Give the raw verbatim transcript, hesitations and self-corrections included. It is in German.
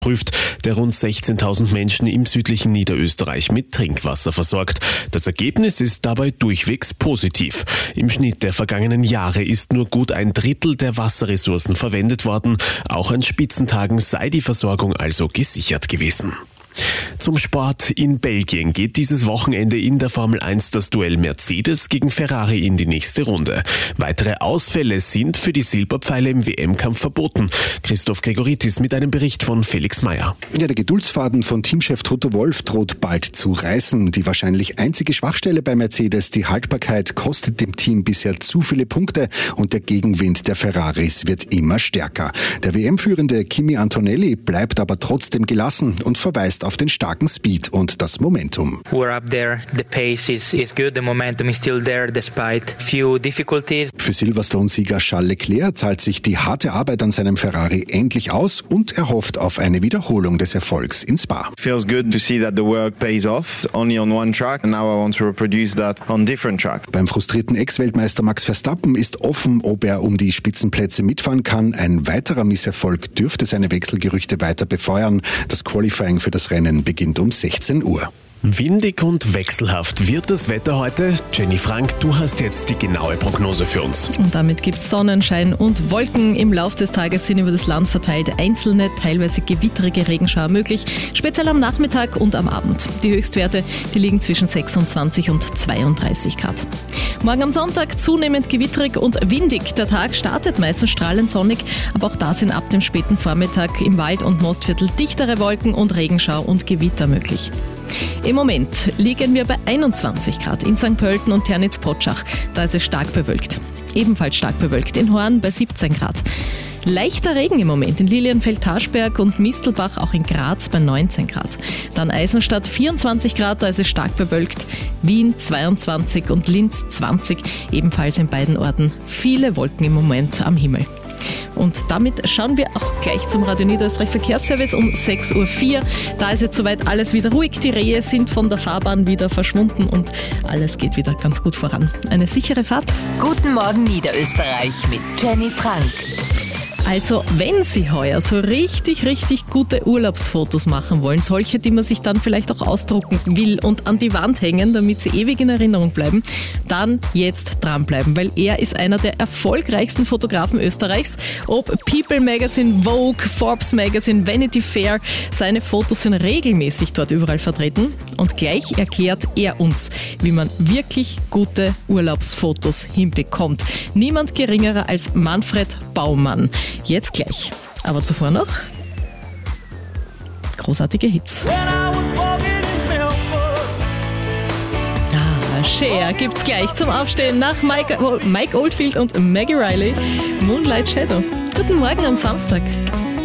prüft, der rund sechzehntausend Menschen im südlichen Niederösterreich mit Trinkwasser versorgt. Das Ergebnis ist dabei durchwegs positiv. Im Schnitt der vergangenen Jahre ist nur gut ein Drittel der Wasserressourcen verwendet worden. Auch an Spitzentagen sei die Versorgung also gesichert gewesen. Zum Sport. In Belgien geht dieses Wochenende in der Formel eins das Duell Mercedes gegen Ferrari in die nächste Runde. Weitere Ausfälle sind für die Silberpfeile im W M-Kampf verboten. Christoph Gregoritis mit einem Bericht von Felix Meyer. Ja, der Geduldsfaden von Teamchef Toto Wolff droht bald zu reißen. Die wahrscheinlich einzige Schwachstelle bei Mercedes, die Haltbarkeit, kostet dem Team bisher zu viele Punkte und der Gegenwind der Ferraris wird immer stärker. Der W M-Führende Kimi Antonelli bleibt aber trotzdem gelassen und verweist auf den starken Speed und das Momentum. We're up there. The pace is, is good. The momentum is still there despite few difficulties. Für Silverstone-Sieger Charles Leclerc zahlt sich die harte Arbeit an seinem Ferrari endlich aus und er hofft auf eine Wiederholung des Erfolgs in Spa. Feels good to see that the work pays off only on one track and now I want to reproduce that on different tracks. Beim frustrierten Ex-Weltmeister Max Verstappen ist offen, ob er um die Spitzenplätze mitfahren kann. Ein weiterer Misserfolg dürfte seine Wechselgerüchte weiter befeuern. Das Qualifying für das Rennen beginnt um sechzehn Uhr. Windig und wechselhaft wird das Wetter heute. Jenny Frank, du hast jetzt die genaue Prognose für uns. Und damit gibt es Sonnenschein und Wolken. Im Laufe des Tages sind über das Land verteilt einzelne, teilweise gewitterige Regenschauer möglich, speziell am Nachmittag und am Abend. Die Höchstwerte, die liegen zwischen sechsundzwanzig und zweiunddreißig Grad. Morgen am Sonntag zunehmend gewitterig und windig. Der Tag startet meistens strahlend sonnig, aber auch da sind ab dem späten Vormittag im Wald- und Mostviertel dichtere Wolken und Regenschau und Gewitter möglich. Im Moment liegen wir bei einundzwanzig Grad in Sankt Pölten und Ternitz-Potschach. Da ist es stark bewölkt. Ebenfalls stark bewölkt in Horn bei siebzehn Grad. Leichter Regen im Moment in Lilienfeld-Taschberg und Mistelbach, auch in Graz bei neunzehn Grad. Dann Eisenstadt vierundzwanzig Grad, da ist es stark bewölkt. Wien zweiundzwanzig und Linz zwanzig, ebenfalls in beiden Orten viele Wolken im Moment am Himmel. Und damit schauen wir auch gleich zum Radio Niederösterreich Verkehrsservice um sechs Uhr vier. Da ist jetzt soweit alles wieder ruhig. Die Rehe sind von der Fahrbahn wieder verschwunden und alles geht wieder ganz gut voran. Eine sichere Fahrt. Guten Morgen Niederösterreich mit Jenny Frank. Also wenn Sie heuer so richtig, richtig gute Urlaubsfotos machen wollen, solche, die man sich dann vielleicht auch ausdrucken will und an die Wand hängen, damit sie ewig in Erinnerung bleiben, dann jetzt dranbleiben, weil er ist einer der erfolgreichsten Fotografen Österreichs. Ob People Magazine, Vogue, Forbes Magazine, Vanity Fair, seine Fotos sind regelmäßig dort überall vertreten und gleich erklärt er uns, wie man wirklich gute Urlaubsfotos hinbekommt. Niemand geringerer als Manfred Baumann. Jetzt gleich. Aber zuvor noch großartige Hits. Ah, Cher gibt's gleich zum Aufstehen nach Mike, Mike Oldfield und Maggie Riley. Moonlight Shadow. Guten Morgen am Samstag.